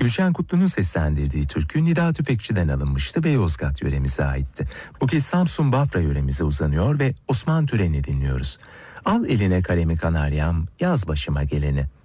Gülşen Kutlu'nun seslendirdiği türkü Nida Tüfekçi'den alınmıştı ve Yozgat yöremize aitti. Bu kez Samsun Bafra yöremize uzanıyor ve Osman Türen'i dinliyoruz. Al eline kalemi kanaryam, yaz başıma geleni.